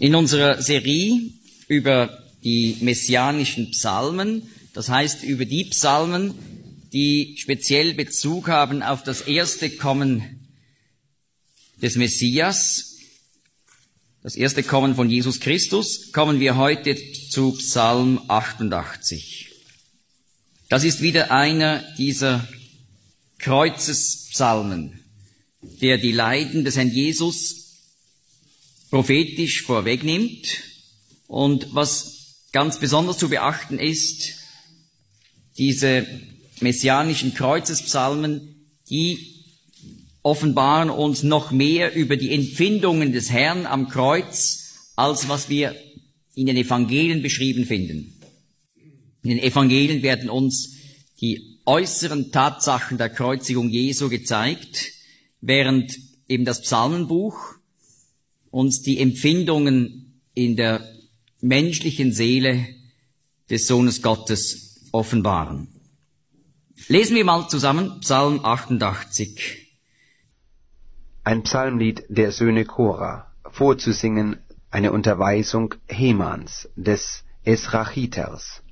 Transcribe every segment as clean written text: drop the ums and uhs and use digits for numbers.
In unserer Serie über die messianischen Psalmen, das heißt über die Psalmen, die speziell Bezug haben auf das erste Kommen des Messias, das erste Kommen von Jesus Christus, kommen wir heute zu Psalm 88. Das ist wieder einer dieser Kreuzespsalmen, der die Leiden des Herrn Jesus prophetisch vorwegnimmt. Und was ganz besonders zu beachten ist, diese messianischen Kreuzespsalmen, die offenbaren uns noch mehr über die Empfindungen des Herrn am Kreuz, als was wir in den Evangelien beschrieben finden. In den Evangelien werden uns die äußeren Tatsachen der Kreuzigung Jesu gezeigt, während eben das Psalmenbuch uns die Empfindungen in der menschlichen Seele des Sohnes Gottes offenbaren. Lesen wir mal zusammen Psalm 88. Ein Psalmlied der Söhne Korah, vorzusingen eine Unterweisung Hemans, des Esrachiters.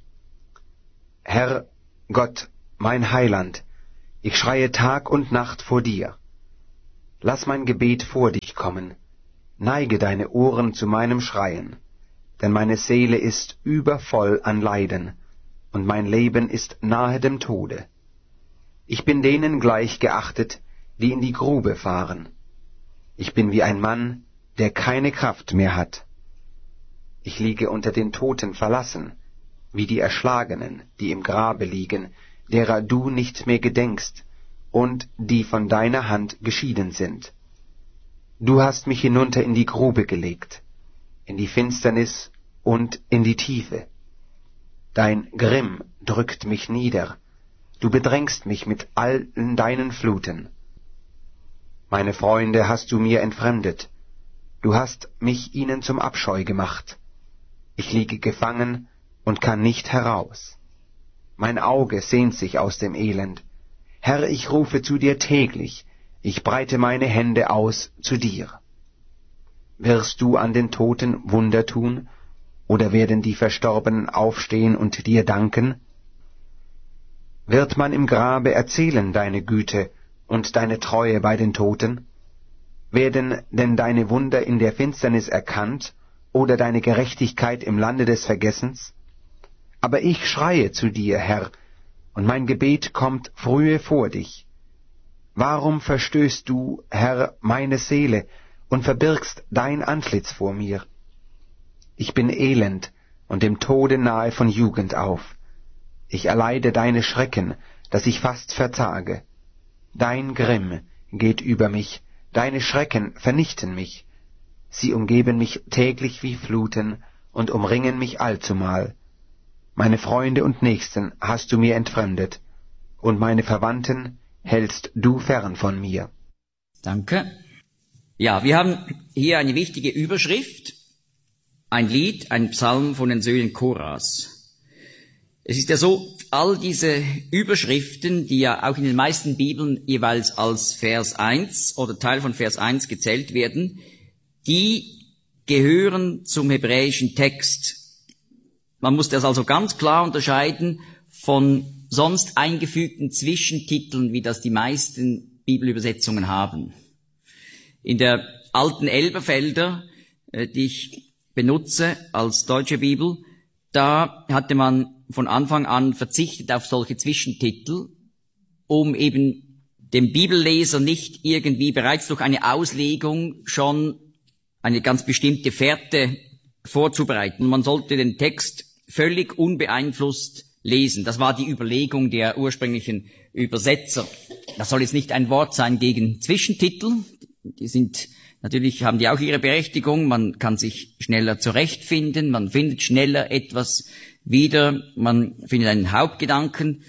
Herr Gott, mein Heiland, ich schreie Tag und Nacht vor dir. Lass mein Gebet vor dich kommen, neige deine Ohren zu meinem Schreien, denn meine Seele ist übervoll an Leiden, und mein Leben ist nahe dem Tode. Ich bin denen gleich geachtet, die in die Grube fahren. Ich bin wie ein Mann, der keine Kraft mehr hat. Ich liege unter den Toten verlassen, wie die Erschlagenen, die im Grabe liegen, derer du nicht mehr gedenkst und die von deiner Hand geschieden sind. Du hast mich hinunter in die Grube gelegt, in die Finsternis und in die Tiefe. Dein Grimm drückt mich nieder, du bedrängst mich mit allen deinen Fluten. Meine Freunde hast du mir entfremdet, du hast mich ihnen zum Abscheu gemacht. Ich liege gefangen und kann nicht heraus. Mein Auge sehnt sich aus dem Elend. Herr, ich rufe zu dir täglich, ich breite meine Hände aus zu dir. Wirst du an den Toten Wunder tun, oder werden die Verstorbenen aufstehen und dir danken? Wird man im Grabe erzählen deine Güte und deine Treue bei den Toten? Werden denn deine Wunder in der Finsternis erkannt, oder deine Gerechtigkeit im Lande des Vergessens? Aber ich schreie zu dir, Herr, und mein Gebet kommt frühe vor dich. Warum verstößt du, Herr, meine Seele und verbirgst dein Antlitz vor mir? Ich bin elend und dem Tode nahe von Jugend auf. Ich erleide deine Schrecken, dass ich fast verzage. Dein Grimm geht über mich, deine Schrecken vernichten mich. Sie umgeben mich täglich wie Fluten und umringen mich allzumal. Meine Freunde und Nächsten hast du mir entfremdet, und meine Verwandten hältst du fern von mir. Danke. Ja, wir haben hier eine wichtige Überschrift, ein Lied, ein Psalm von den Söhnen Korahs. Es ist ja so, all diese Überschriften, die ja auch in den meisten Bibeln jeweils als Vers 1 oder Teil von Vers 1 gezählt werden, die gehören zum hebräischen Text. Man muss das also ganz klar unterscheiden von sonst eingefügten Zwischentiteln, wie das die meisten Bibelübersetzungen haben. In der alten Elberfelder, die ich benutze als deutsche Bibel, da hatte man von Anfang an verzichtet auf solche Zwischentitel, um eben dem Bibelleser nicht irgendwie bereits durch eine Auslegung schon eine ganz bestimmte Fährte vorzubereiten. Man sollte den Text völlig unbeeinflusst lesen. Das war die Überlegung der ursprünglichen Übersetzer. Das soll jetzt nicht ein Wort sein gegen Zwischentitel. Die sind natürlich, haben die auch ihre Berechtigung. Man kann sich schneller zurechtfinden. Man findet schneller etwas wieder. Man findet einen Hauptgedanken.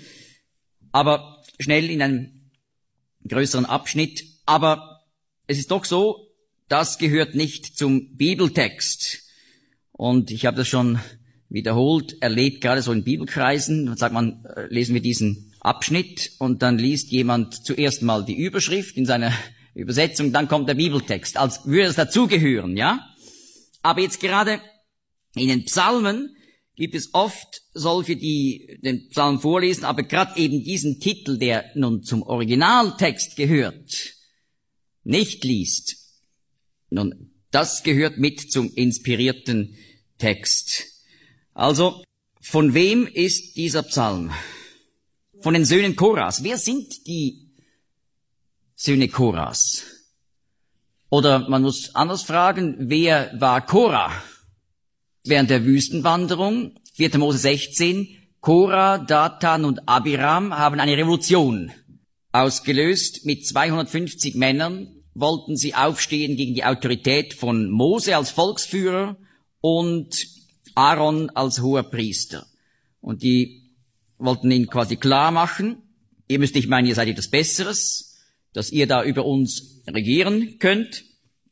Aber schnell in einem größeren Abschnitt. Aber es ist doch so, das gehört nicht zum Bibeltext. Und ich habe das schon wiederholt erlebt, gerade so in Bibelkreisen. Dann sagt man, lesen wir diesen Abschnitt und dann liest jemand zuerst mal die Überschrift in seiner Übersetzung, dann kommt der Bibeltext, als würde es dazugehören, ja? Aber jetzt gerade in den Psalmen gibt es oft solche, die den Psalm vorlesen, aber gerade eben diesen Titel, der nun zum Originaltext gehört, nicht liest. Nun, das gehört mit zum inspirierten Text. Also, von wem ist dieser Psalm? Von den Söhnen Koras. Wer sind die Söhne Koras? Oder man muss anders fragen, wer war Korah? Während der Wüstenwanderung, 4. Mose 16, Korah, Datan und Abiram haben eine Revolution ausgelöst. Mit 250 Männern wollten sie aufstehen gegen die Autorität von Mose als Volksführer und Aaron als Hoherpriester. Und die wollten ihnen quasi klar machen, ihr müsst nicht meinen, ihr seid etwas Besseres, dass ihr da über uns regieren könnt.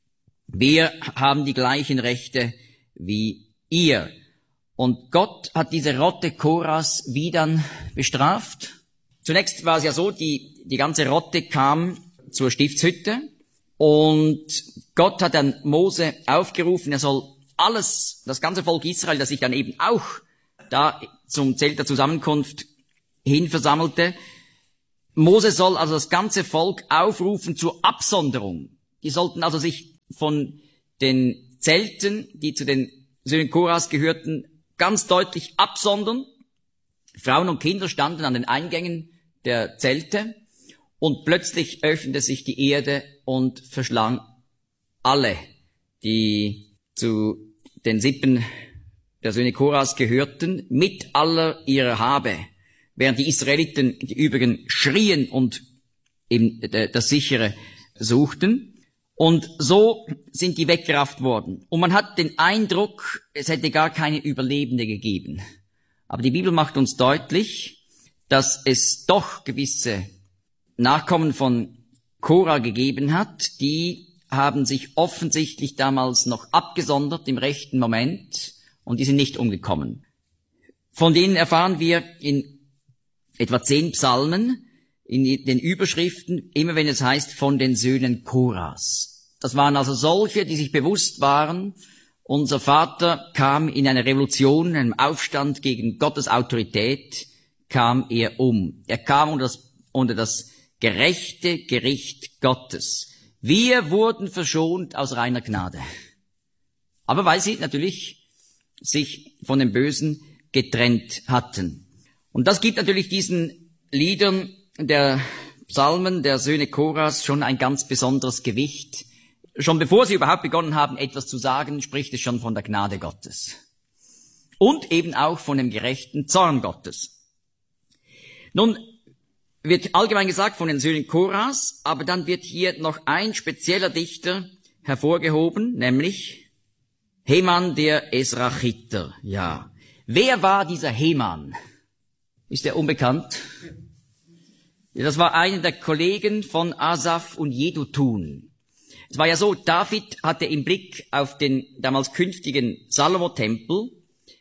Wir haben die gleichen Rechte wie ihr. Und Gott hat diese Rotte Koras wie dann bestraft. Zunächst war es ja so, die ganze Rotte kam zur Stiftshütte und Gott hat dann Mose aufgerufen, er soll das ganze Volk Israel, das sich dann eben auch da zum Zelt der Zusammenkunft hin versammelte. Mose soll also das ganze Volk aufrufen zur Absonderung. Die sollten also sich von den Zelten, die zu den Söhnen Koras gehörten, ganz deutlich absondern. Frauen und Kinder standen an den Eingängen der Zelte und plötzlich öffnete sich die Erde und verschlang alle, die zu den Sippen der Söhne Koras gehörten, mit aller ihrer Habe, während die Israeliten, die übrigen, schrien und eben das Sichere suchten. Und so sind die weggerafft worden. Und man hat den Eindruck, es hätte gar keine Überlebende gegeben. Aber die Bibel macht uns deutlich, dass es doch gewisse Nachkommen von Korah gegeben hat, die haben sich offensichtlich damals noch abgesondert im rechten Moment und die sind nicht umgekommen. Von denen erfahren wir in etwa 10 Psalmen, in den Überschriften, immer wenn es heißt, von den Söhnen Koras. Das waren also solche, die sich bewusst waren, unser Vater kam in einer Revolution, in einem Aufstand gegen Gottes Autorität, kam er um. Er kam unter das gerechte Gericht Gottes. Wir wurden verschont aus reiner Gnade. Aber weil sie natürlich sich von dem Bösen getrennt hatten. Und das gibt natürlich diesen Liedern der Psalmen der Söhne Koras schon ein ganz besonderes Gewicht. Schon bevor sie überhaupt begonnen haben, etwas zu sagen, spricht es schon von der Gnade Gottes. Und eben auch von dem gerechten Zorn Gottes. Nun wird allgemein gesagt von den Söhnen Koras, aber dann wird hier noch ein spezieller Dichter hervorgehoben, nämlich Heman der Esrachiter. Ja. Wer war dieser Heman? Ist er unbekannt? Das war einer der Kollegen von Asaf und Jedutun. Es war ja so, David hatte im Blick auf den damals künftigen Salomo-Tempel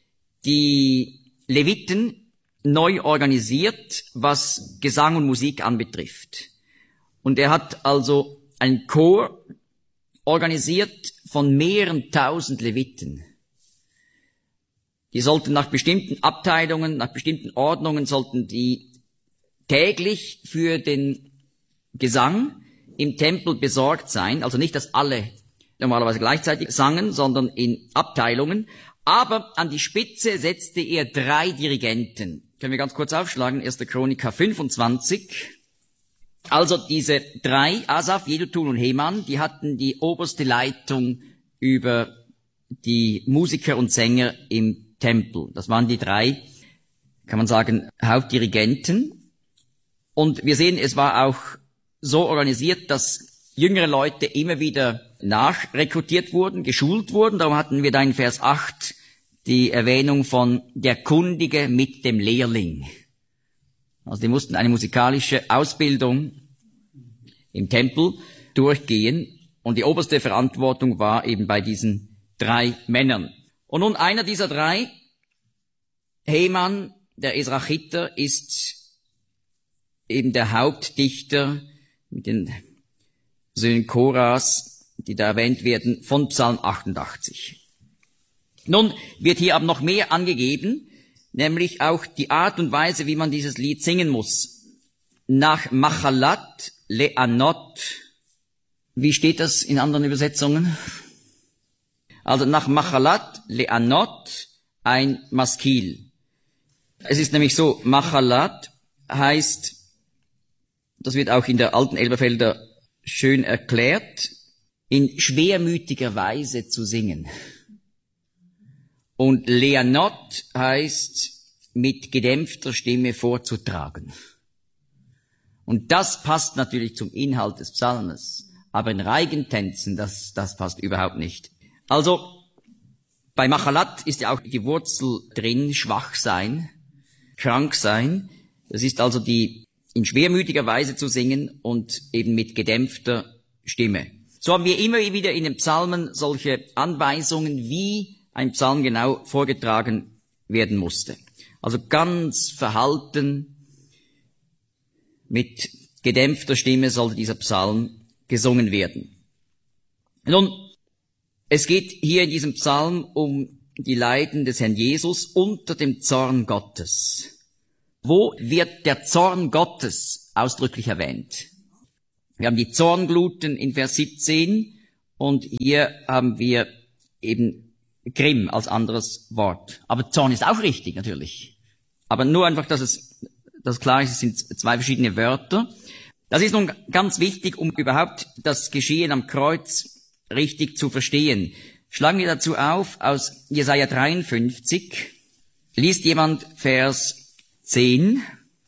die Leviten neu organisiert, was Gesang und Musik anbetrifft. Und er hat also einen Chor organisiert von mehreren tausend Leviten. Die sollten nach bestimmten Abteilungen, nach bestimmten Ordnungen, sollten die täglich für den Gesang im Tempel besorgt sein. Also nicht, dass alle normalerweise gleichzeitig sangen, sondern in Abteilungen. Aber an die Spitze setzte er 3 Dirigenten. Können wir ganz kurz aufschlagen, 1. Chroniker 25. Also diese 3, Asaf, Jedutun und Heman, die hatten die oberste Leitung über die Musiker und Sänger im Tempel. Das waren die 3, kann man sagen, Hauptdirigenten. Und wir sehen, es war auch so organisiert, dass jüngere Leute immer wieder nachrekrutiert wurden, geschult wurden. Darum hatten wir da in Vers 8 die Erwähnung von der Kundige mit dem Lehrling. Also die mussten eine musikalische Ausbildung im Tempel durchgehen und die oberste Verantwortung war eben bei diesen 3 Männern. Und nun einer dieser 3, Heman, der Esrachiter, ist eben der Hauptdichter mit den Söhnen Koras, die da erwähnt werden, von Psalm 88. Nun wird hier aber noch mehr angegeben, nämlich auch die Art und Weise, wie man dieses Lied singen muss. Nach Machalat Le'anot. Wie steht das in anderen Übersetzungen? Also nach Machalat Le'anot ein Maskil. Es ist nämlich so, Machalat heißt, das wird auch in der alten Elberfelder schön erklärt, in schwermütiger Weise zu singen. Und Le'anot heißt, mit gedämpfter Stimme vorzutragen. Und das passt natürlich zum Inhalt des Psalmes. Aber in Reigentänzen, das passt überhaupt nicht. Also, bei Machalat ist ja auch die Wurzel drin, schwach sein, krank sein. Das ist also die in schwermütiger Weise zu singen und eben mit gedämpfter Stimme. So haben wir immer wieder in den Psalmen solche Anweisungen, wie ein Psalm genau vorgetragen werden musste. Also ganz verhalten, mit gedämpfter Stimme sollte dieser Psalm gesungen werden. Nun, es geht hier in diesem Psalm um die Leiden des Herrn Jesus unter dem Zorn Gottes. Wo wird der Zorn Gottes ausdrücklich erwähnt? Wir haben die Zorngluten in Vers 17 und hier haben wir eben Grimm als anderes Wort. Aber Zorn ist auch richtig, natürlich. Aber nur einfach, dass klar ist, es sind zwei verschiedene Wörter. Das ist nun ganz wichtig, um überhaupt das Geschehen am Kreuz richtig zu verstehen. Schlagen wir dazu auf aus Jesaja 53. Liest jemand Vers 10.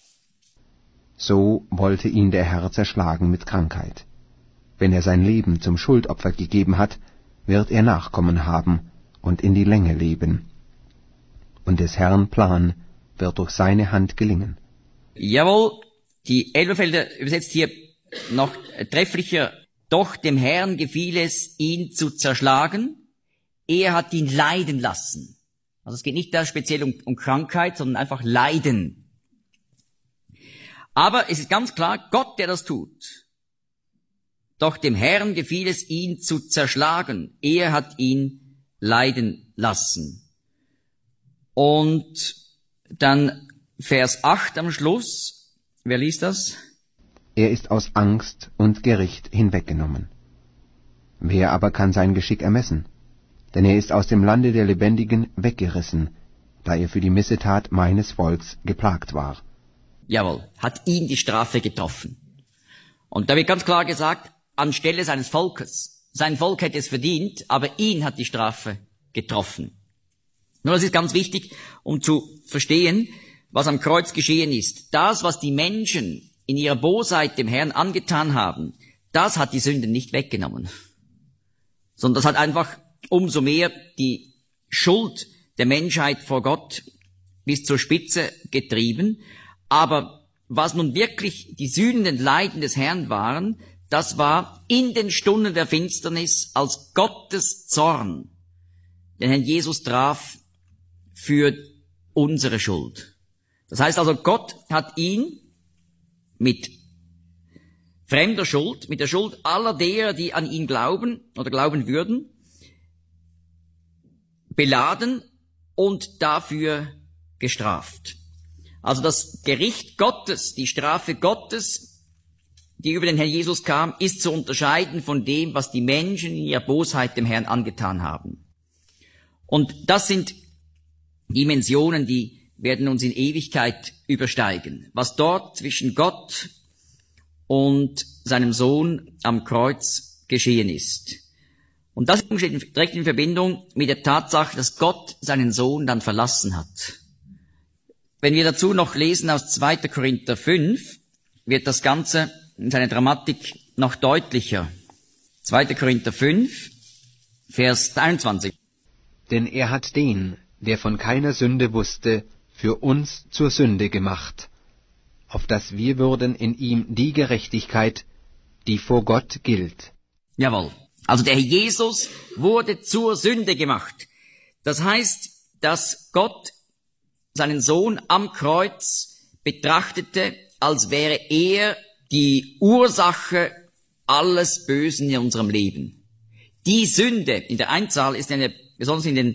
So wollte ihn der Herr zerschlagen mit Krankheit. Wenn er sein Leben zum Schuldopfer gegeben hat, wird er Nachkommen haben und in die Länge leben. Und des Herrn Plan wird durch seine Hand gelingen. Jawohl, die Elberfelder übersetzt hier noch trefflicher. Doch dem Herrn gefiel es, ihn zu zerschlagen. Er hat ihn leiden lassen. Also es geht nicht da speziell um Krankheit, sondern einfach Leiden. Aber es ist ganz klar, Gott, der das tut. Doch dem Herrn gefiel es, ihn zu zerschlagen. Er hat ihn leiden lassen. Und dann Vers 8 am Schluss. Wer liest das? Er ist aus Angst und Gericht hinweggenommen. Wer aber kann sein Geschick ermessen? Denn er ist aus dem Lande der Lebendigen weggerissen, da er für die Missetat meines Volks geplagt war. Jawohl, hat ihn die Strafe getroffen. Und da wird ganz klar gesagt, anstelle seines Volkes. Sein Volk hätte es verdient, aber ihn hat die Strafe getroffen. Nur das ist ganz wichtig, um zu verstehen, was am Kreuz geschehen ist. Das, was die Menschen in ihrer Bosheit dem Herrn angetan haben, das hat die Sünde nicht weggenommen. Sondern das hat einfach umso mehr die Schuld der Menschheit vor Gott bis zur Spitze getrieben. Aber was nun wirklich die sühnenden Leiden des Herrn waren, das war in den Stunden der Finsternis, als Gottes Zorn den Herrn Jesus traf für unsere Schuld. Das heißt also, Gott hat ihn mit fremder Schuld, mit der Schuld aller derer, die an ihn glauben oder glauben würden, beladen und dafür gestraft. Also das Gericht Gottes, die Strafe Gottes, die über den Herrn Jesus kam, ist zu unterscheiden von dem, was die Menschen in ihrer Bosheit dem Herrn angetan haben. Und das sind Dimensionen, die werden uns in Ewigkeit übersteigen. Was dort zwischen Gott und seinem Sohn am Kreuz geschehen ist. Und das steht direkt in Verbindung mit der Tatsache, dass Gott seinen Sohn dann verlassen hat. Wenn wir dazu noch lesen aus 2. Korinther 5, wird das Ganze in seiner Dramatik noch deutlicher. 2. Korinther 5, Vers 21. Denn er hat den, der von keiner Sünde wusste, für uns zur Sünde gemacht, auf dass wir würden in ihm die Gerechtigkeit, die vor Gott gilt. Jawohl. Also der Herr Jesus wurde zur Sünde gemacht. Das heißt, dass Gott seinen Sohn am Kreuz betrachtete, als wäre er die Ursache alles Bösen in unserem Leben. Die Sünde in der Einzahl ist besonders in den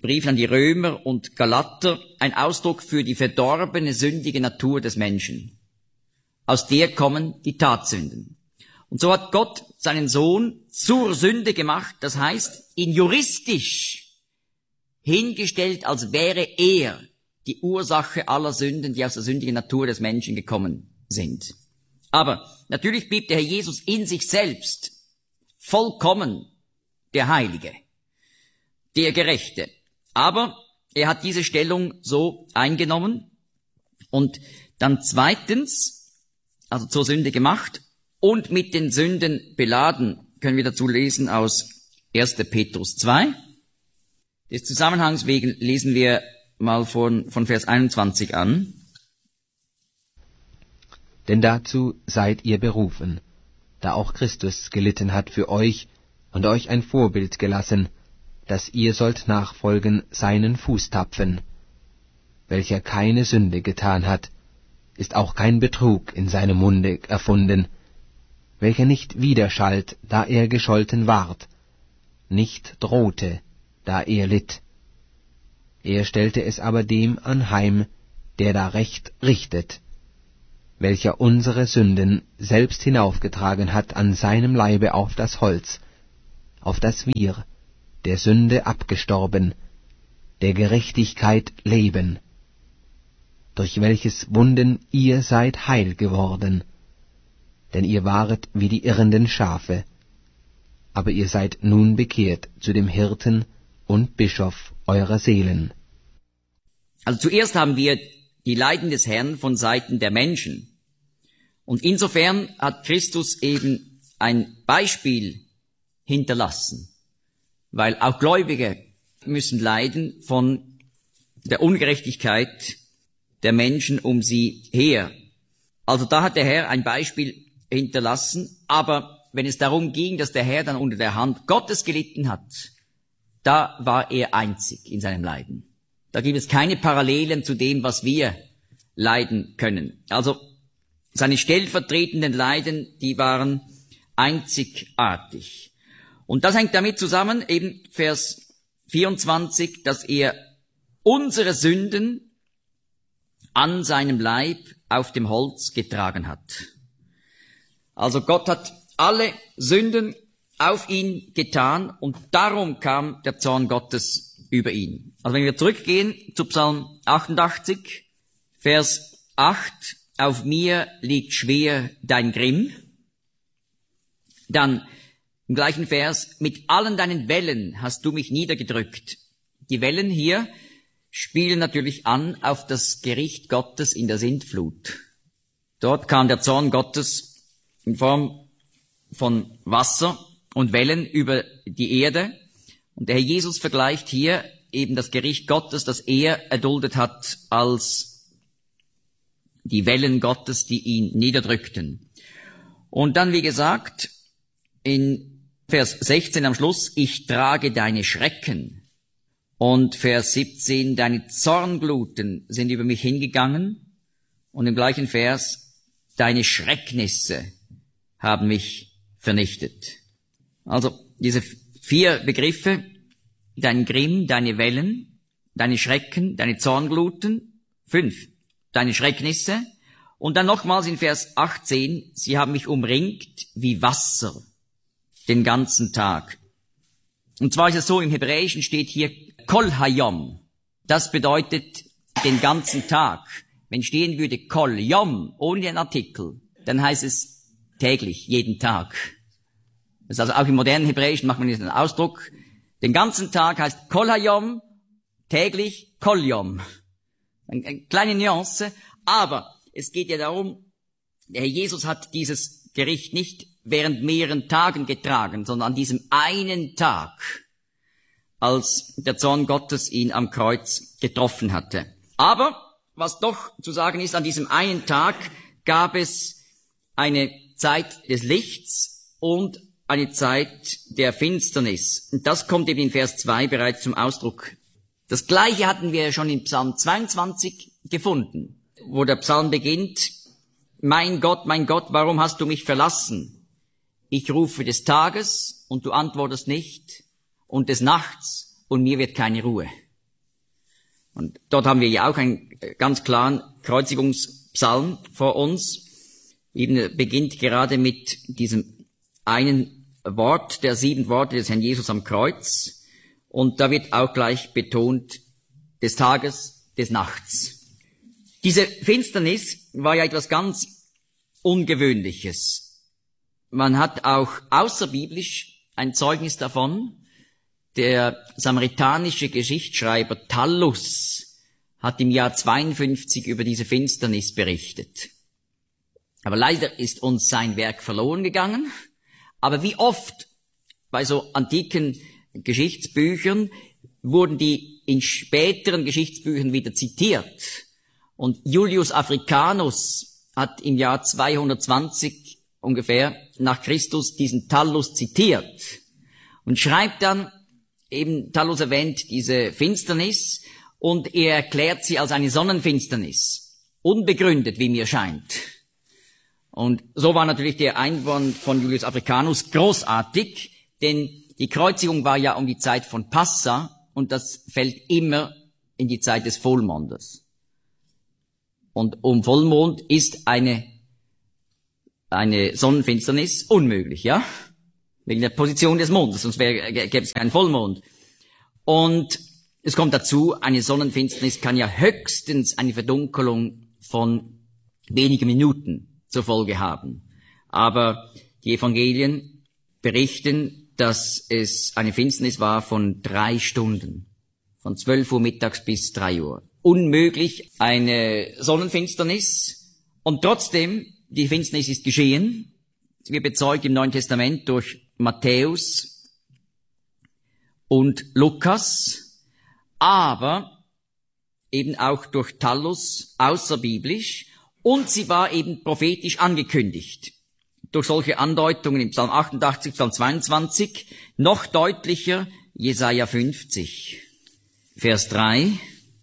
Briefen an die Römer und Galater ein Ausdruck für die verdorbene, sündige Natur des Menschen. Aus der kommen die Tatsünden. Und so hat Gott seinen Sohn zur Sünde gemacht, das heißt, ihn juristisch hingestellt, als wäre er die Ursache aller Sünden, die aus der sündigen Natur des Menschen gekommen sind. Aber natürlich blieb der Herr Jesus in sich selbst vollkommen der Heilige, der Gerechte. Aber er hat diese Stellung so eingenommen und dann zweitens, also zur Sünde gemacht und mit den Sünden beladen, können wir dazu lesen aus 1. Petrus 2. Des Zusammenhangs wegen lesen wir mal von Vers 21 an. Denn dazu seid ihr berufen, da auch Christus gelitten hat für euch und euch ein Vorbild gelassen, dass ihr sollt nachfolgen seinen Fußtapfen. Welcher keine Sünde getan hat, ist auch kein Betrug in seinem Munde erfunden, welcher nicht widerschallt, da er gescholten ward, nicht drohte, da er litt. Er stellte es aber dem anheim, der da Recht richtet, welcher unsere Sünden selbst hinaufgetragen hat an seinem Leibe auf das Holz, auf das wir, der Sünde abgestorben, der Gerechtigkeit leben, durch welches Wunden ihr seid heil geworden, denn ihr waret wie die irrenden Schafe, aber ihr seid nun bekehrt zu dem Hirten und Bischof eurer Seelen. Also zuerst haben wir die Leiden des Herrn von Seiten der Menschen. Und insofern hat Christus eben ein Beispiel hinterlassen, weil auch Gläubige müssen leiden von der Ungerechtigkeit der Menschen um sie her. Also da hat der Herr ein Beispiel hinterlassen, aber wenn es darum ging, dass der Herr dann unter der Hand Gottes gelitten hat, da war er einzig in seinem Leiden. Da gibt es keine Parallelen zu dem, was wir leiden können. Also seine stellvertretenden Leiden, die waren einzigartig. Und das hängt damit zusammen, eben Vers 24, dass er unsere Sünden an seinem Leib auf dem Holz getragen hat. Also Gott hat alle Sünden auf ihn getan und darum kam der Zorn Gottes über ihn. Also wenn wir zurückgehen zu Psalm 88, Vers 8, auf mir liegt schwer dein Grimm. Dann im gleichen Vers, mit allen deinen Wellen hast du mich niedergedrückt. Die Wellen hier spielen natürlich an auf das Gericht Gottes in der Sintflut. Dort kam der Zorn Gottes in Form von Wasser und Wellen über die Erde. Und der Herr Jesus vergleicht hier eben das Gericht Gottes, das er erduldet hat, als die Wellen Gottes, die ihn niederdrückten. Und dann, wie gesagt, in Vers 16 am Schluss, ich trage deine Schrecken. Und Vers 17, deine Zorngluten sind über mich hingegangen. Und im gleichen Vers, deine Schrecknisse haben mich vernichtet. Also diese 4 Begriffe, dein Grimm, deine Wellen, deine Schrecken, deine Zorngluten, 5, deine Schrecknisse. Und dann nochmals in Vers 18, sie haben mich umringt wie Wasser den ganzen Tag. Und zwar ist es so, im Hebräischen steht hier Kol Hayom. Das bedeutet den ganzen Tag. Wenn stehen würde Kol Yom ohne den Artikel, dann heißt es täglich, jeden Tag. Das ist also auch im modernen Hebräischen macht man diesen Ausdruck. Den ganzen Tag heißt Kol Hayom, täglich Kol Yom. Eine kleine Nuance, aber es geht ja darum, der Herr Jesus hat dieses Gericht nicht während mehreren Tagen getragen, sondern an diesem einen Tag, als der Zorn Gottes ihn am Kreuz getroffen hatte. Aber, was doch zu sagen ist, an diesem einen Tag gab es eine Zeit des Lichts und eine Zeit der Finsternis. Und das kommt eben in Vers 2 bereits zum Ausdruck. Das Gleiche hatten wir schon in Psalm 22 gefunden, wo der Psalm beginnt, mein Gott, warum hast du mich verlassen? Ich rufe des Tages und du antwortest nicht und des Nachts und mir wird keine Ruhe. Und dort haben wir ja auch einen ganz klaren Kreuzigungspsalm vor uns. Eben beginnt gerade mit diesem einen Wort der 7 Worte des Herrn Jesus am Kreuz. Und da wird auch gleich betont, des Tages, des Nachts. Diese Finsternis war ja etwas ganz Ungewöhnliches. Man hat auch außerbiblisch ein Zeugnis davon. Der samaritanische Geschichtsschreiber Thallus hat im Jahr 52 über diese Finsternis berichtet. Aber leider ist uns sein Werk verloren gegangen. Aber wie oft bei so antiken Geschichtsbüchern wurden die in späteren Geschichtsbüchern wieder zitiert. Und Julius Africanus hat im Jahr 220 ungefähr nach Christus diesen Thallus zitiert und schreibt dann, eben Thallus erwähnt diese Finsternis und er erklärt sie als eine Sonnenfinsternis. Unbegründet, wie mir scheint. Und so war natürlich der Einwand von Julius Africanus großartig, denn die Kreuzigung war ja um die Zeit von Passa und das fällt immer in die Zeit des Vollmondes. Und um Vollmond ist eine Sonnenfinsternis unmöglich, ja? Wegen der Position des Mondes, sonst gäbe es keinen Vollmond. Und es kommt dazu, eine Sonnenfinsternis kann ja höchstens eine Verdunkelung von wenigen Minuten zur Folge haben. Aber die Evangelien berichten, dass es eine Finsternis war von 3 Stunden. Von 12 Uhr mittags bis 3 Uhr. Unmöglich eine Sonnenfinsternis. Und trotzdem, die Finsternis ist geschehen. Sie wird bezeugt im Neuen Testament durch Matthäus und Lukas, aber eben auch durch Thallus außerbiblisch und sie war eben prophetisch angekündigt. Durch solche Andeutungen im Psalm 88, Psalm 22, noch deutlicher Jesaja 50, Vers 3.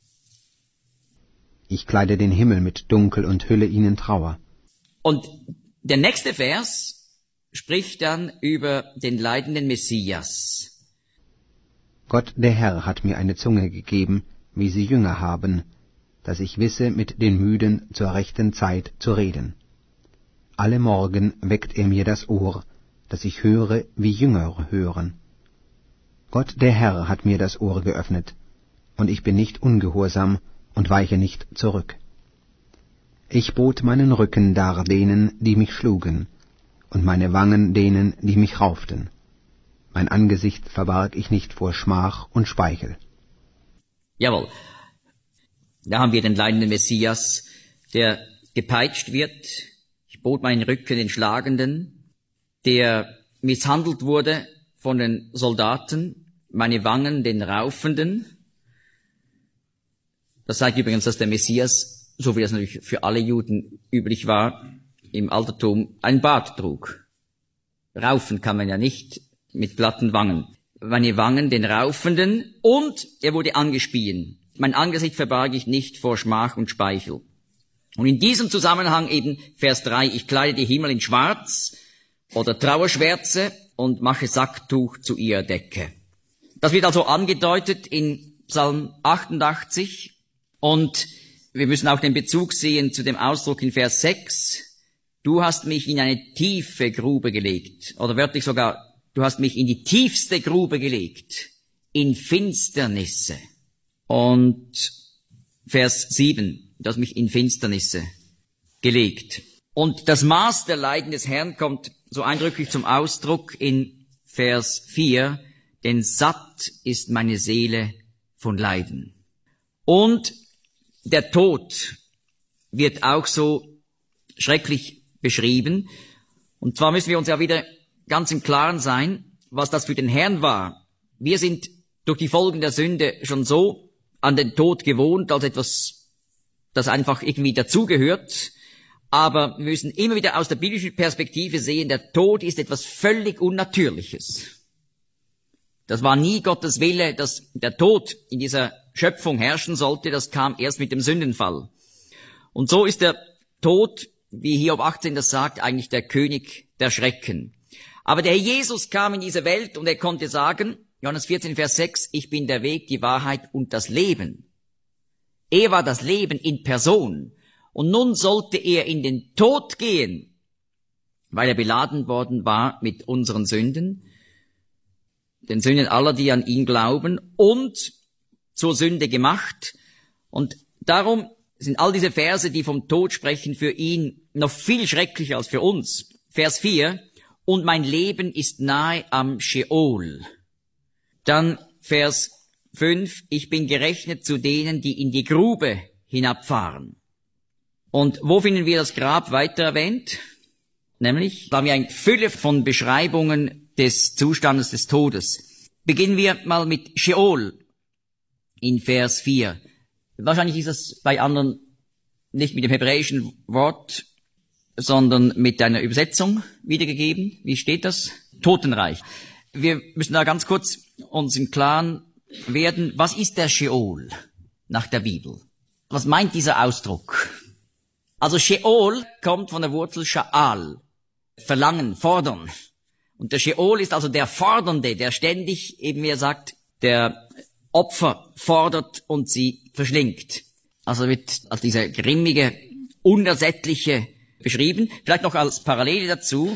Ich kleide den Himmel mit Dunkel und hülle ihn in Trauer. Und der nächste Vers spricht dann über den leidenden Messias. Gott der Herr hat mir eine Zunge gegeben, wie sie Jünger haben, dass ich wisse, mit den Müden zur rechten Zeit zu reden. Alle Morgen weckt er mir das Ohr, dass ich höre, wie Jünger hören. Gott der Herr hat mir das Ohr geöffnet, und ich bin nicht ungehorsam und weiche nicht zurück. Ich bot meinen Rücken dar denen, die mich schlugen, und meine Wangen denen, die mich rauften. Mein Angesicht verbarg ich nicht vor Schmach und Speichel. Jawohl. Da haben wir den leidenden Messias, der gepeitscht wird. Ich bot meinen Rücken den Schlagenden, der misshandelt wurde von den Soldaten, meine Wangen den Raufenden. Das zeigt übrigens, dass der Messias, so wie das natürlich für alle Juden üblich war, im Altertum ein Bart trug. Raufen kann man ja nicht mit glatten Wangen. Meine Wangen den Raufenden und er wurde angespien. Mein Angesicht verbarg ich nicht vor Schmach und Speichel. Und in diesem Zusammenhang eben Vers 3, ich kleide die Himmel in Schwarz oder Trauerschwärze und mache Sacktuch zu ihrer Decke. Das wird also angedeutet in Psalm 88 und wir müssen auch den Bezug sehen zu dem Ausdruck in Vers 6. Du hast mich in eine tiefe Grube gelegt. Oder wörtlich sogar, du hast mich in die tiefste Grube gelegt. In Finsternisse. Und Vers 7, du hast mich in Finsternisse gelegt. Und das Maß der Leiden des Herrn kommt so eindrücklich zum Ausdruck in Vers 4. Denn satt ist meine Seele von Leiden. Und der Tod wird auch so schrecklich beschrieben. Und zwar müssen wir uns ja wieder ganz im Klaren sein, was das für den Herrn war. Wir sind durch die Folgen der Sünde schon so an den Tod gewohnt, als etwas, das einfach irgendwie dazugehört. Aber wir müssen immer wieder aus der biblischen Perspektive sehen, der Tod ist etwas völlig Unnatürliches. Das war nie Gottes Wille, dass der Tod in dieser Schöpfung herrschen sollte. Das kam erst mit dem Sündenfall. Und so ist der Tod, wie Hiob 18 das sagt, eigentlich der König der Schrecken. Aber der Herr Jesus kam in diese Welt und er konnte sagen, Johannes 14, Vers 6, ich bin der Weg, die Wahrheit und das Leben. Er war das Leben in Person. Und nun sollte er in den Tod gehen, weil er beladen worden war mit unseren Sünden, den Sünden aller, die an ihn glauben, und zur Sünde gemacht. Und darum sind all diese Verse, die vom Tod sprechen, für ihn noch viel schrecklicher als für uns. Vers 4, und mein Leben ist nahe am Scheol. Dann Vers 5, ich bin gerechnet zu denen, die in die Grube hinabfahren. Und wo finden wir das Grab weiter erwähnt? Nämlich, da haben wir eine Fülle von Beschreibungen des Zustandes des Todes. Beginnen wir mal mit Scheol in Vers 4. Wahrscheinlich ist das bei anderen nicht mit dem hebräischen Wort, sondern mit einer Übersetzung wiedergegeben. Wie steht das? Totenreich. Wir müssen da ganz kurz uns im Klaren werden, was ist der Scheol nach der Bibel? Was meint dieser Ausdruck? Also Scheol kommt von der Wurzel Sha'al, verlangen, fordern. Und der Scheol ist also der Fordernde, der ständig, eben wie er sagt, der Opfer fordert und sie verschlingt. Also wird als dieser grimmige, unersättliche beschrieben. Vielleicht noch als Parallele dazu,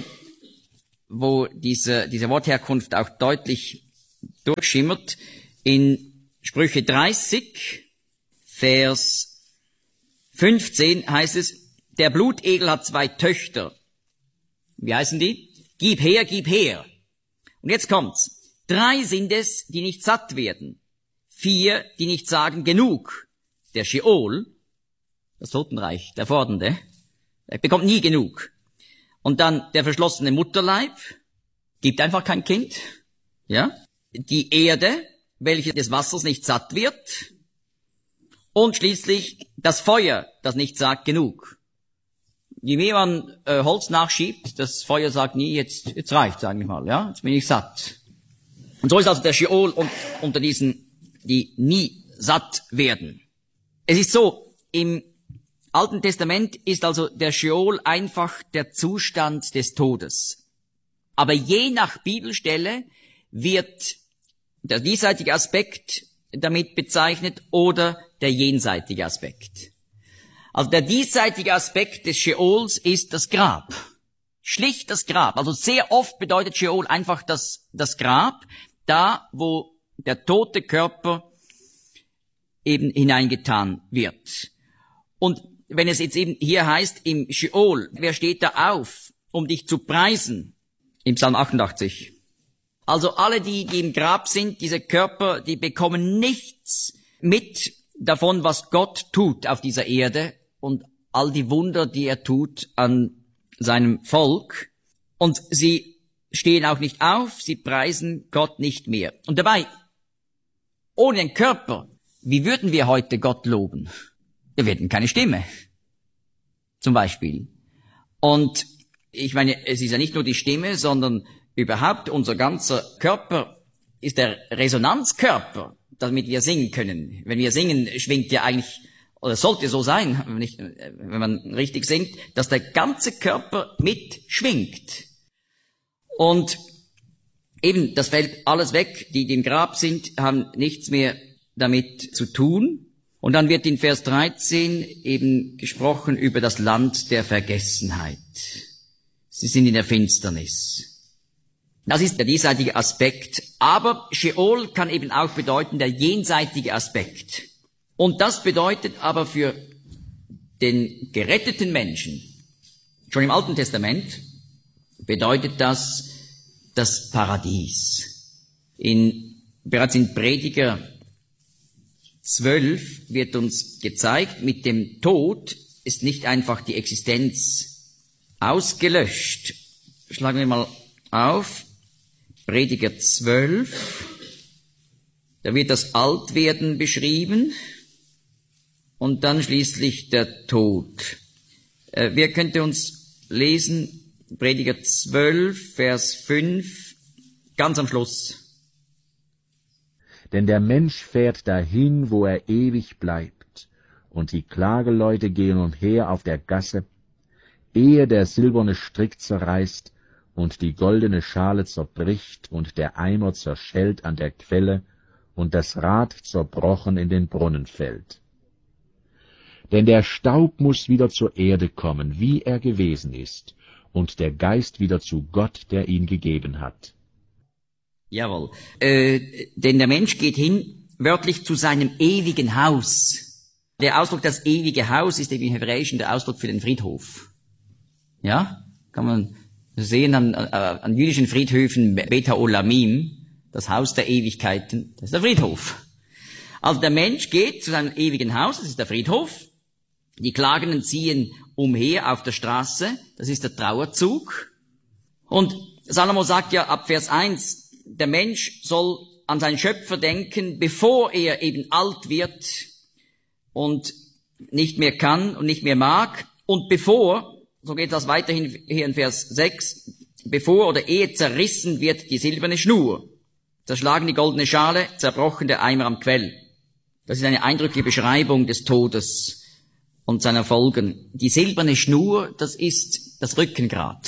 wo diese Wortherkunft auch deutlich durchschimmert. In Sprüche 30, Vers 15 heißt es, der Blutegel hat 2 Töchter. Wie heißen die? Gib her, gib her. Und jetzt kommt's. 3 sind es, die nicht satt werden. 4, die nicht sagen genug. Der Scheol, das Totenreich, der Fordernde, er bekommt nie genug. Und dann der verschlossene Mutterleib, gibt einfach kein Kind. Ja? Die Erde, welche des Wassers nicht satt wird. Und schließlich das Feuer, das nicht sagt genug. Je mehr man Holz nachschiebt, das Feuer sagt nie, jetzt reicht's, sage ich mal, ja, jetzt bin ich satt. Und so ist also der Scheol unter diesen, die nie satt werden. Es ist so, im Alten Testament ist also der Scheol einfach der Zustand des Todes. Aber je nach Bibelstelle wird der diesseitige Aspekt damit bezeichnet oder der jenseitige Aspekt. Also der diesseitige Aspekt des Scheols ist das Grab. Schlicht das Grab. Also sehr oft bedeutet Scheol einfach das Grab, da wo der tote Körper eben hineingetan wird. Und wenn es jetzt eben hier heißt, im Scheol, wer steht da auf, um dich zu preisen? Im Psalm 88. Also alle, die im Grab sind, diese Körper, die bekommen nichts mit davon, was Gott tut auf dieser Erde und all die Wunder, die er tut an seinem Volk. Und sie stehen auch nicht auf, sie preisen Gott nicht mehr. Und dabei, ohne den Körper, wie würden wir heute Gott loben? Wir hätten keine Stimme, zum Beispiel. Und ich meine, es ist ja nicht nur die Stimme, sondern überhaupt unser ganzer Körper ist der Resonanzkörper, damit wir singen können. Wenn wir singen, schwingt ja eigentlich, oder sollte so sein, wenn man richtig singt, dass der ganze Körper mitschwingt. Und eben, das fällt alles weg. Die im Grab sind, haben nichts mehr damit zu tun. Und dann wird in Vers 13 eben gesprochen über das Land der Vergessenheit. Sie sind in der Finsternis. Das ist der diesseitige Aspekt. Aber Scheol kann eben auch bedeuten der jenseitige Aspekt. Und das bedeutet aber für den geretteten Menschen, schon im Alten Testament, bedeutet das Paradies. Bereits in Prediger 12 wird uns gezeigt, mit dem Tod ist nicht einfach die Existenz ausgelöscht. Schlagen wir mal auf. Prediger 12. Da wird das Altwerden beschrieben und dann schließlich der Tod. Wer könnte uns lesen? Prediger 12, Vers 5, ganz am Schluss. Denn der Mensch fährt dahin, wo er ewig bleibt, und die Klageleute gehen umher auf der Gasse, ehe der silberne Strick zerreißt und die goldene Schale zerbricht und der Eimer zerschellt an der Quelle und das Rad zerbrochen in den Brunnen fällt. Denn der Staub muss wieder zur Erde kommen, wie er gewesen ist, und der Geist wieder zu Gott, der ihn gegeben hat. Jawohl. Denn der Mensch geht hin, wörtlich zu seinem ewigen Haus. Der Ausdruck, das ewige Haus, ist eben im Hebräischen der Ausdruck für den Friedhof. Ja? Kann man sehen an jüdischen Friedhöfen, Beta Olamim, das Haus der Ewigkeiten, das ist der Friedhof. Also der Mensch geht zu seinem ewigen Haus, das ist der Friedhof. Die Klagenden ziehen umher auf der Straße, das ist der Trauerzug. Und Salomo sagt ja ab Vers 1, der Mensch soll an seinen Schöpfer denken, bevor er eben alt wird und nicht mehr kann und nicht mehr mag. Und bevor, so geht das weiterhin hier in Vers 6, bevor oder ehe zerrissen wird die silberne Schnur, zerschlagen die goldene Schale, zerbrochen der Eimer am Quell. Das ist eine eindrückliche Beschreibung des Todes und seiner Folgen. Die silberne Schnur, das ist das Rückengrad,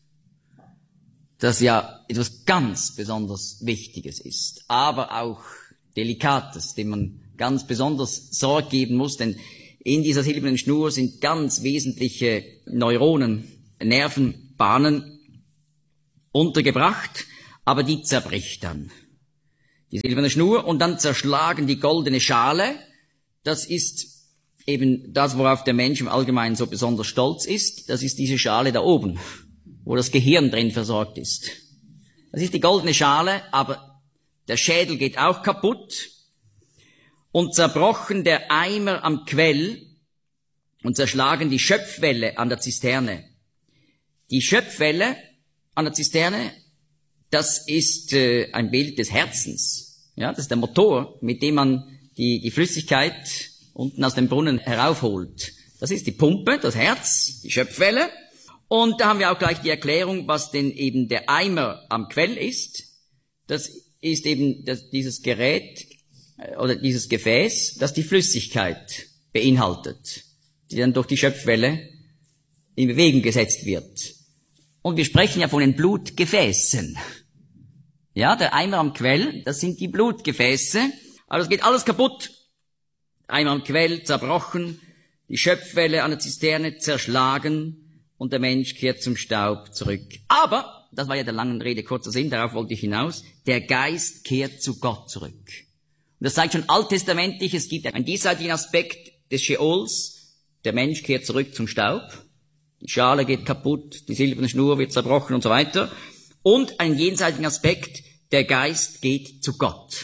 das ja etwas ganz besonders Wichtiges ist, aber auch Delikates, dem man ganz besonders Sorge geben muss, denn in dieser silbernen Schnur sind ganz wesentliche Neuronen, Nervenbahnen untergebracht, aber die zerbricht dann. Die silberne Schnur und dann zerschlagen die goldene Schale. Das ist eben das, worauf der Mensch im Allgemeinen so besonders stolz ist. Das ist diese Schale da oben, wo das Gehirn drin versorgt ist. Das ist die goldene Schale, aber der Schädel geht auch kaputt. Und zerbrochen der Eimer am Quell und zerschlagen die Schöpfwelle an der Zisterne. Die Schöpfwelle an der Zisterne, das ist ein Bild des Herzens. Ja, das ist der Motor, mit dem man die Flüssigkeit unten aus dem Brunnen heraufholt. Das ist die Pumpe, das Herz, die Schöpfwelle. Und da haben wir auch gleich die Erklärung, was denn eben der Eimer am Quell ist. Das ist eben dieses Gerät oder dieses Gefäß, das die Flüssigkeit beinhaltet, die dann durch die Schöpfwelle in Bewegung gesetzt wird. Und wir sprechen ja von den Blutgefäßen. Ja, der Eimer am Quell, das sind die Blutgefäße. Also es geht alles kaputt. Eimer am Quell zerbrochen, die Schöpfwelle an der Zisterne zerschlagen und der Mensch kehrt zum Staub zurück. Aber, das war ja der langen Rede kurzer Sinn, darauf wollte ich hinaus, der Geist kehrt zu Gott zurück. Und das zeigt schon alttestamentlich, es gibt einen diesseitigen Aspekt des Scheols, der Mensch kehrt zurück zum Staub, die Schale geht kaputt, die silberne Schnur wird zerbrochen und so weiter. Und einen jenseitigen Aspekt, der Geist geht zu Gott.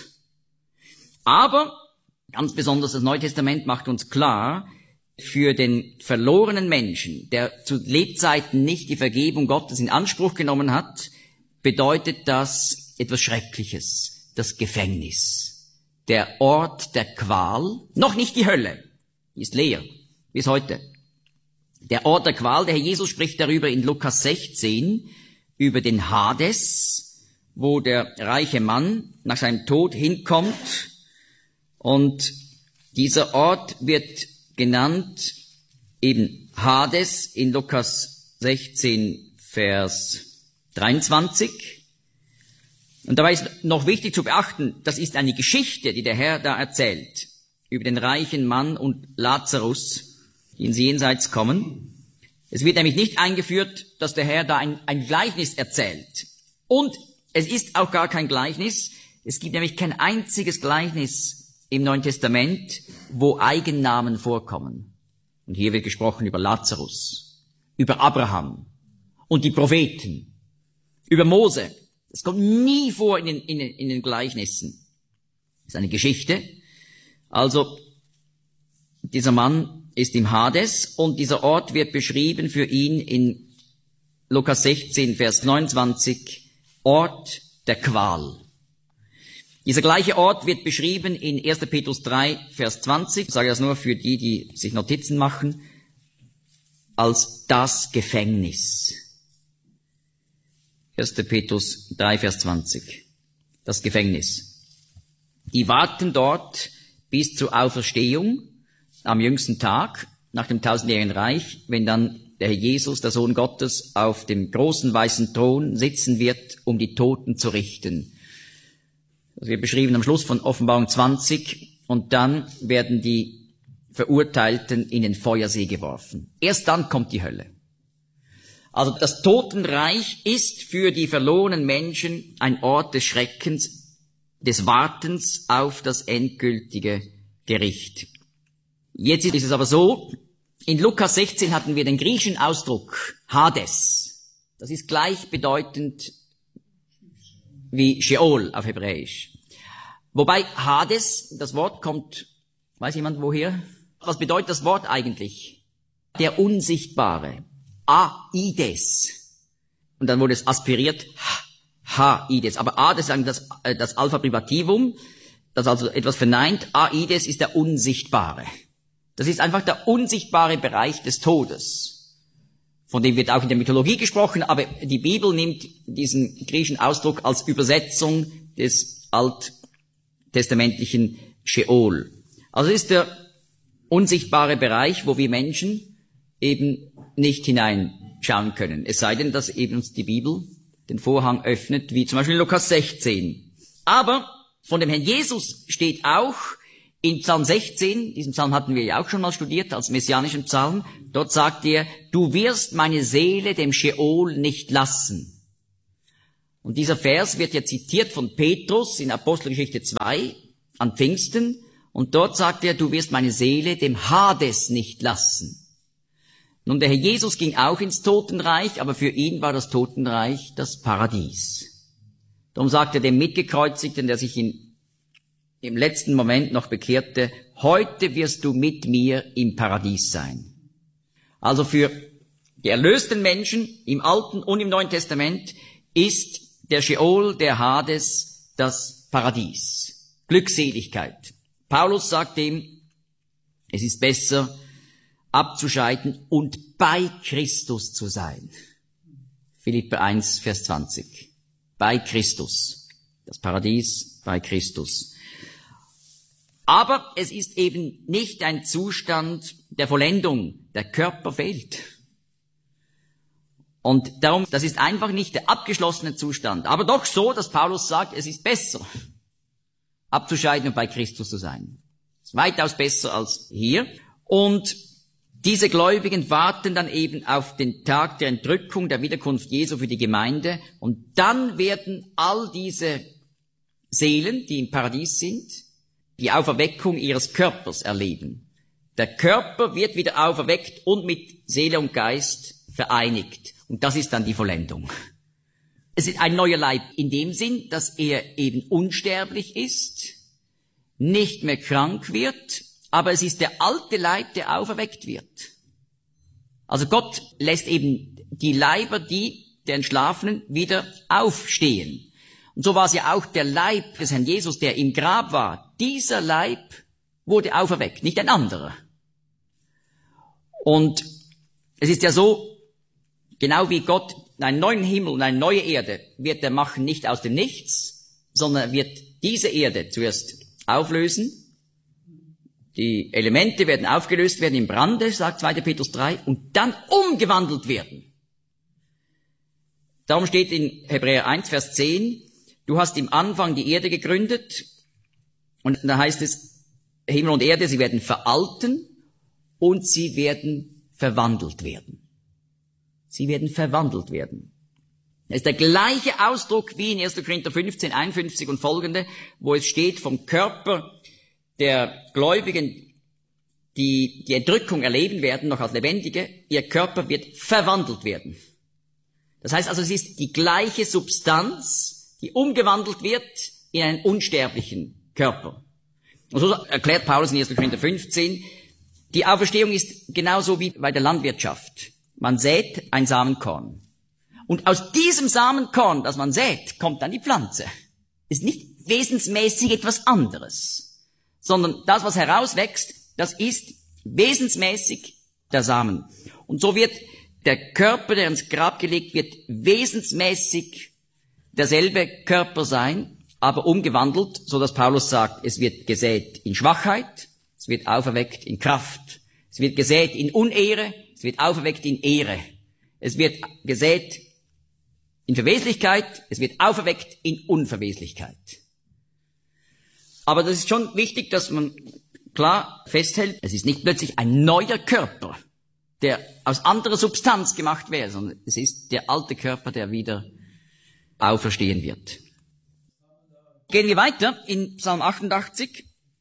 Aber, ganz besonders das Neue Testament macht uns klar, für den verlorenen Menschen, der zu Lebzeiten nicht die Vergebung Gottes in Anspruch genommen hat, bedeutet das etwas Schreckliches, das Gefängnis, der Ort der Qual, noch nicht die Hölle, die ist leer, bis heute. Der Ort der Qual, der Herr Jesus spricht darüber in Lukas 16, über den Hades, wo der reiche Mann nach seinem Tod hinkommt. Und dieser Ort wird genannt eben Hades in Lukas 16, Vers 23. Und dabei ist noch wichtig zu beachten, das ist eine Geschichte, die der Herr da erzählt, über den reichen Mann und Lazarus, die ins Jenseits kommen. Es wird nämlich nicht eingeführt, dass der Herr da ein Gleichnis erzählt. Und es ist auch gar kein Gleichnis. Es gibt nämlich kein einziges Gleichnis im Neuen Testament, wo Eigennamen vorkommen. Und hier wird gesprochen über Lazarus, über Abraham und die Propheten, über Mose. Das kommt nie vor in den Gleichnissen. Das ist eine Geschichte. Also, dieser Mann ist im Hades und dieser Ort wird beschrieben für ihn in Lukas 16, Vers 29, Ort der Qual. Dieser gleiche Ort wird beschrieben in 1. Petrus 3, Vers 20, ich sage das nur für die, die sich Notizen machen, als das Gefängnis. 1. Petrus 3, Vers 20, das Gefängnis. Die warten dort bis zur Auferstehung am jüngsten Tag, nach dem 1000-jährigen Reich, wenn dann der Herr Jesus, der Sohn Gottes, auf dem großen weißen Thron sitzen wird, um die Toten zu richten. Das wird beschrieben am Schluss von Offenbarung 20. Und dann werden die Verurteilten in den Feuersee geworfen. Erst dann kommt die Hölle. Also das Totenreich ist für die verlorenen Menschen ein Ort des Schreckens, des Wartens auf das endgültige Gericht. Jetzt ist es aber so, in Lukas 16 hatten wir den griechischen Ausdruck Hades. Das ist gleichbedeutend wie Sheol auf Hebräisch. Wobei Hades, das Wort kommt, weiß jemand woher? Was bedeutet das Wort eigentlich? Der Unsichtbare. Aides. Und dann wurde es aspiriert. Aides. Aber A, das ist das Alpha Privativum, das also etwas verneint. Aides ist der Unsichtbare. Das ist einfach der unsichtbare Bereich des Todes. Von dem wird auch in der Mythologie gesprochen, aber die Bibel nimmt diesen griechischen Ausdruck als Übersetzung des alttestamentlichen Sheol. Also ist der unsichtbare Bereich, wo wir Menschen eben nicht hineinschauen können. Es sei denn, dass eben uns die Bibel den Vorhang öffnet, wie zum Beispiel in Lukas 16. Aber von dem Herrn Jesus steht auch in Psalm 16, diesen Psalm hatten wir ja auch schon mal studiert als messianischen Psalm, dort sagt er, du wirst meine Seele dem Sheol nicht lassen. Und dieser Vers wird ja zitiert von Petrus in Apostelgeschichte 2 an Pfingsten, und dort sagt er, du wirst meine Seele dem Hades nicht lassen. Nun, der Herr Jesus ging auch ins Totenreich, aber für ihn war das Totenreich das Paradies. Darum sagt er dem Mitgekreuzigten, der sich im letzten Moment noch bekehrte, heute wirst du mit mir im Paradies sein. Also für die erlösten Menschen im Alten und im Neuen Testament ist der Sheol, der Hades, das Paradies. Glückseligkeit. Paulus sagt ihm, es ist besser abzuscheiden und bei Christus zu sein. Philipper 1, Vers 20. Bei Christus. Das Paradies bei Christus. Aber es ist eben nicht ein Zustand der Vollendung. Der Körper fehlt. Und darum, das ist einfach nicht der abgeschlossene Zustand. Aber doch so, dass Paulus sagt, es ist besser, abzuscheiden und bei Christus zu sein. Es ist weitaus besser als hier. Und diese Gläubigen warten dann eben auf den Tag der Entrückung, der Wiederkunft Jesu für die Gemeinde. Und dann werden all diese Seelen, die im Paradies sind, die Auferweckung ihres Körpers erleben. Der Körper wird wieder auferweckt und mit Seele und Geist vereinigt. Und das ist dann die Vollendung. Es ist ein neuer Leib in dem Sinn, dass er eben unsterblich ist, nicht mehr krank wird, aber es ist der alte Leib, der auferweckt wird. Also Gott lässt eben die Leiber, die der Entschlafenen, wieder aufstehen. Und so war es ja auch der Leib des Herrn Jesus, der im Grab war. Dieser Leib wurde auferweckt, nicht ein anderer. Und es ist ja so, genau wie Gott einen neuen Himmel und eine neue Erde wird er machen, nicht aus dem Nichts, sondern er wird diese Erde zuerst auflösen. Die Elemente werden aufgelöst werden im Brande, sagt 2. Petrus 3, und dann umgewandelt werden. Darum steht in Hebräer 1, Vers 10, du hast im Anfang die Erde gegründet, und da heißt es, Himmel und Erde, sie werden veralten und sie werden verwandelt werden. Sie werden verwandelt werden. Das ist der gleiche Ausdruck wie in 1. Korinther 15, 51 und folgende, wo es steht vom Körper der Gläubigen, die die Entrückung erleben werden, noch als Lebendige, ihr Körper wird verwandelt werden. Das heißt also, es ist die gleiche Substanz, die umgewandelt wird in einen unsterblichen Körper. Und so erklärt Paulus in 1. Korinther 15, die Auferstehung ist genauso wie bei der Landwirtschaft. Man sät ein Samenkorn. Und aus diesem Samenkorn, das man sät, kommt dann die Pflanze. Ist nicht wesensmäßig etwas anderes, sondern das, was herauswächst, das ist wesensmäßig der Samen. Und so wird der Körper, der ins Grab gelegt wird, wesensmäßig derselbe Körper sein, aber umgewandelt, so dass Paulus sagt, es wird gesät in Schwachheit, es wird auferweckt in Kraft, es wird gesät in Unehre, es wird auferweckt in Ehre, es wird gesät in Verweslichkeit, es wird auferweckt in Unverweslichkeit. Aber das ist schon wichtig, dass man klar festhält, es ist nicht plötzlich ein neuer Körper, der aus anderer Substanz gemacht wäre, sondern es ist der alte Körper, der wieder auferstehen wird. Gehen wir weiter in Psalm 88.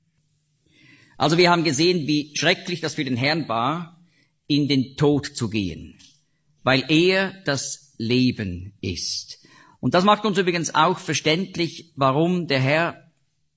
Also wir haben gesehen, wie schrecklich das für den Herrn war, in den Tod zu gehen, weil er das Leben ist. Und das macht uns übrigens auch verständlich, warum der Herr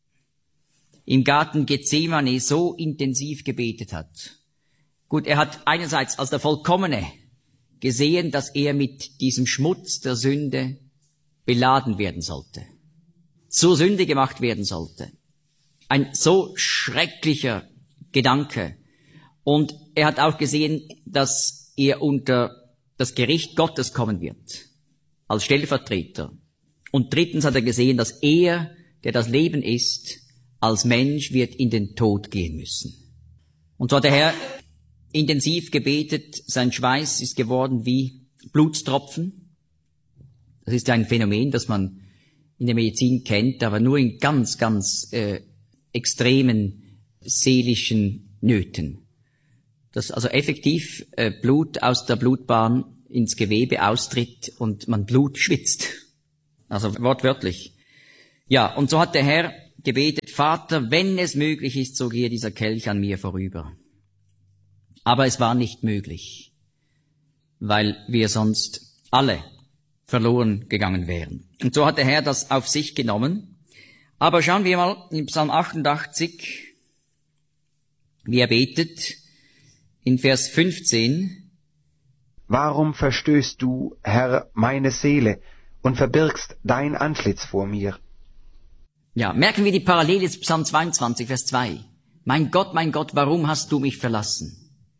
im Garten Gethsemane so intensiv gebetet hat. Gut, er hat einerseits als der Vollkommene gesehen, dass er mit diesem Schmutz der Sünde beladen werden sollte, zur Sünde gemacht werden sollte. Ein so schrecklicher Gedanke. Und er hat auch gesehen, dass er unter das Gericht Gottes kommen wird, als Stellvertreter. Und drittens hat er gesehen, dass er, der das Leben ist, als Mensch wird in den Tod gehen müssen. Und so hat der Herr intensiv gebetet, sein Schweiß ist geworden wie Blutstropfen. Das ist ein Phänomen, das man in der Medizin kennt, aber nur in ganz, ganz extremen seelischen Nöten. Dass also effektiv Blut aus der Blutbahn ins Gewebe austritt und man Blut schwitzt. Also wortwörtlich. Ja, und so hat der Herr gebetet, Vater, wenn es möglich ist, so gehe dieser Kelch an mir vorüber. Aber es war nicht möglich, weil wir sonst alle verloren gegangen wären. Und so hat der Herr das auf sich genommen. Aber schauen wir mal in Psalm 88, wie er betet, in Vers 15. Warum verstößt du, Herr, meine Seele und verbirgst dein Antlitz vor mir? Ja, merken wir die Parallele zu Psalm 22, Vers 2. Mein Gott, warum hast du mich verlassen?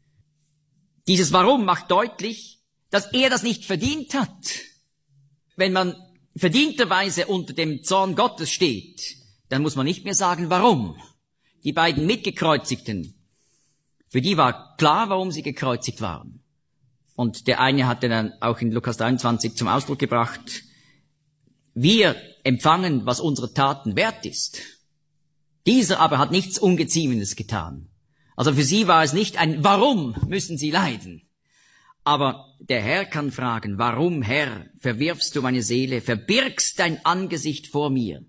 Dieses Warum macht deutlich, dass er das nicht verdient hat. Wenn man verdienterweise unter dem Zorn Gottes steht, dann muss man nicht mehr sagen, warum. Die beiden Mitgekreuzigten, für die war klar, warum sie gekreuzigt waren. Und der eine hatte dann auch in Lukas 23 zum Ausdruck gebracht, wir empfangen, was unsere Taten wert ist. Dieser aber hat nichts Ungeziemenes getan. Also für sie war es nicht ein Warum müssen sie leiden. Aber der Herr kann fragen, warum, Herr, verwirfst du meine Seele, verbirgst dein Angesicht vor mir?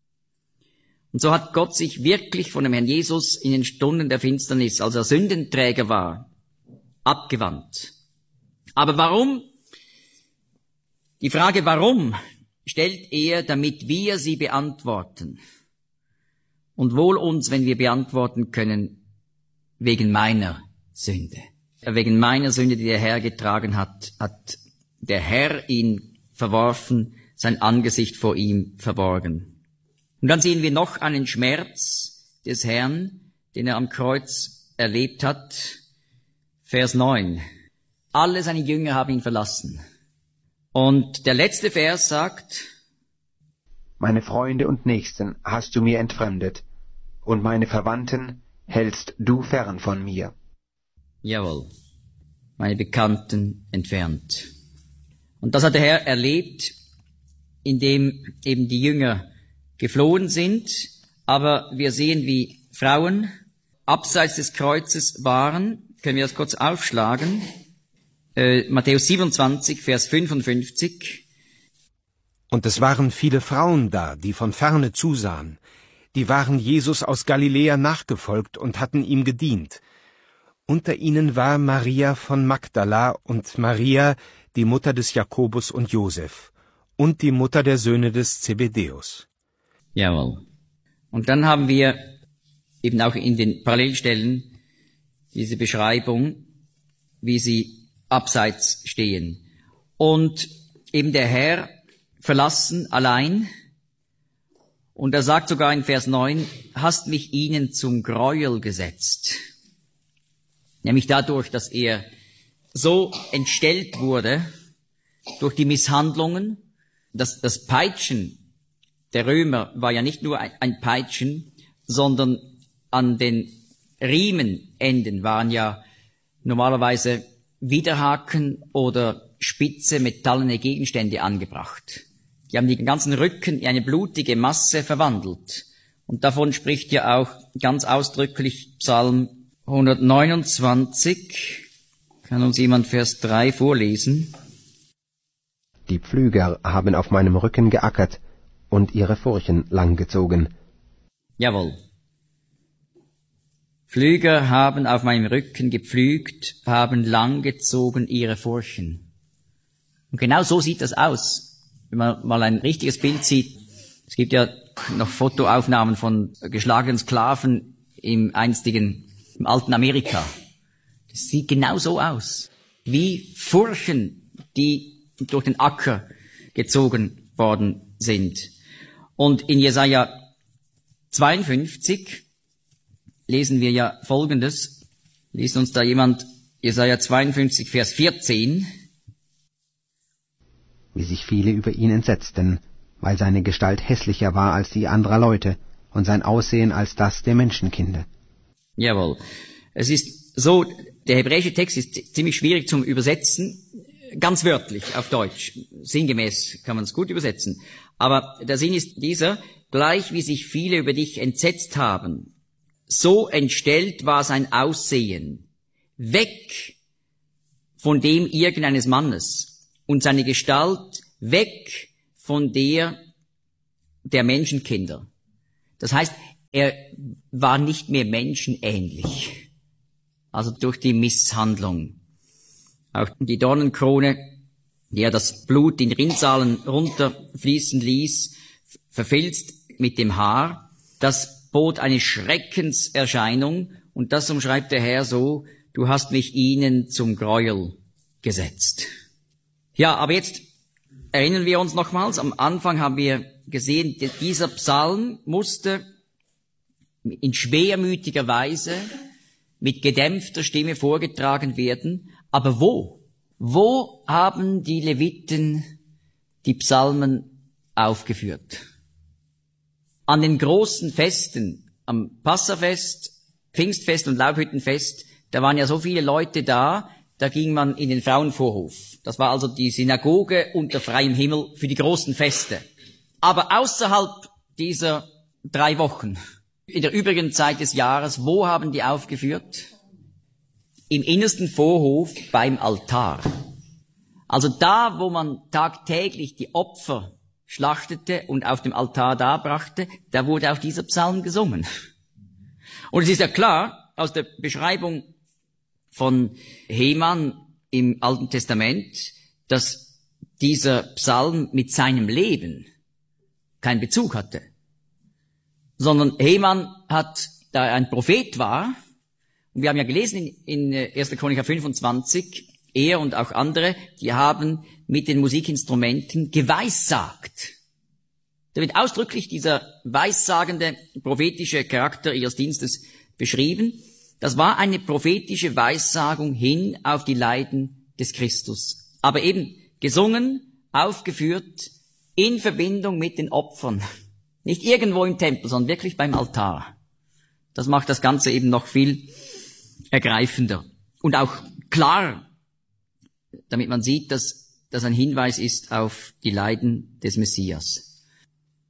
Und so hat Gott sich wirklich von dem Herrn Jesus in den Stunden der Finsternis, als er Sündenträger war, abgewandt. Aber warum? Die Frage warum stellt er, damit wir sie beantworten. Und wohl uns, wenn wir beantworten können, wegen meiner Sünde. Wegen meiner Sünde, die der Herr getragen hat, hat der Herr ihn verworfen, sein Angesicht vor ihm verborgen. Und dann sehen wir noch einen Schmerz des Herrn, den er am Kreuz erlebt hat. Vers 9. Alle seine Jünger haben ihn verlassen. Und der letzte Vers sagt, meine Freunde und Nächsten hast du mir entfremdet, und meine Verwandten hältst du fern von mir. Jawohl, meine Bekannten entfernt. Und das hat der Herr erlebt, indem eben die Jünger geflohen sind, aber wir sehen, wie Frauen abseits des Kreuzes waren. Können wir das kurz aufschlagen? Matthäus 27, Vers 55. Und es waren viele Frauen da, die von ferne zusahen. Die waren Jesus aus Galiläa nachgefolgt und hatten ihm gedient. Unter ihnen war Maria von Magdala und Maria, die Mutter des Jakobus und Josef, und die Mutter der Söhne des Zebedäus. Jawohl. Und dann haben wir eben auch in den Parallelstellen diese Beschreibung, wie sie abseits stehen. Und eben der Herr verlassen, allein. Und er sagt sogar in Vers 9, hast mich ihnen zum Gräuel gesetzt. Nämlich dadurch, dass er so entstellt wurde durch die Misshandlungen. Das Peitschen der Römer war ja nicht nur ein Peitschen, sondern an den Riemenenden waren ja normalerweise Widerhaken oder spitze metallene Gegenstände angebracht. Die haben den ganzen Rücken in eine blutige Masse verwandelt. Und davon spricht ja auch ganz ausdrücklich Psalm 129. Kann uns jemand Vers 3 vorlesen? Die Pflüger haben auf meinem Rücken geackert und ihre Furchen langgezogen. Jawohl. Pflüger haben auf meinem Rücken gepflügt, haben langgezogen ihre Furchen. Und genau so sieht das aus. Wenn man mal ein richtiges Bild sieht, es gibt ja noch Fotoaufnahmen von geschlagenen Sklaven im alten Amerika. Das sieht genau so aus. Wie Furchen, die durch den Acker gezogen worden sind. Und in Jesaja 52 lesen wir ja Folgendes. Liest uns da jemand Jesaja 52, Vers 14. Wie sich viele über ihn entsetzten, weil seine Gestalt hässlicher war als die anderer Leute und sein Aussehen als das der Menschenkinder. Jawohl. Es ist so, der hebräische Text ist ziemlich schwierig zum Übersetzen, ganz wörtlich auf Deutsch. Sinngemäß kann man es gut übersetzen. Aber der Sinn ist dieser: Gleich wie sich viele über dich entsetzt haben, so entstellt war sein Aussehen, weg von dem irgendeines Mannes und seine Gestalt weg von der Menschenkinder. Das heißt, er war nicht mehr menschenähnlich. Also durch die Misshandlung. Auch die Dornenkrone, die ja das Blut in Rinnsalen runterfließen ließ, verfilzt mit dem Haar, das bot eine Schreckenserscheinung, und das umschreibt der Herr so: Du hast mich ihnen zum Gräuel gesetzt. Ja, aber jetzt erinnern wir uns nochmals, am Anfang haben wir gesehen, dieser Psalm musste in schwermütiger Weise mit gedämpfter Stimme vorgetragen werden. Aber wo? Wo haben die Leviten die Psalmen aufgeführt? An den großen Festen, am Passafest, Pfingstfest und Laubhüttenfest, da waren ja so viele Leute da ging man in den Frauenvorhof. Das war also die Synagoge unter freiem Himmel für die großen Feste. Aber außerhalb dieser 3 Wochen, in der übrigen Zeit des Jahres, wo haben die aufgeführt? Im innersten Vorhof beim Altar. Also da, wo man tagtäglich die Opfer schlachtete und auf dem Altar darbrachte, da wurde auch dieser Psalm gesungen. Und es ist ja klar, aus der Beschreibung von Heman im Alten Testament, dass dieser Psalm mit seinem Leben keinen Bezug hatte, sondern Heman da er ein Prophet war, und wir haben ja gelesen in 1. Chroniker 25, er und auch andere, die haben mit den Musikinstrumenten geweissagt. Da wird ausdrücklich dieser weissagende prophetische Charakter ihres Dienstes beschrieben. Das war eine prophetische Weissagung hin auf die Leiden des Christus. Aber eben gesungen, aufgeführt, in Verbindung mit den Opfern. Nicht irgendwo im Tempel, sondern wirklich beim Altar. Das macht das Ganze eben noch viel ergreifender. Und auch klar, damit man sieht, dass das ein Hinweis ist auf die Leiden des Messias.